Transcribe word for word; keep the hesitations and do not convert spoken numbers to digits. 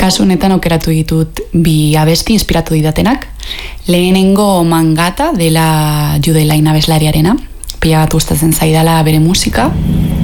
kasu honetan aukeratu ditut bi abesti inspiratu didatenak. Lehenengo Mangata dela Jude Lain abeslariarena, pila bat gustatzen zaidala bere musika,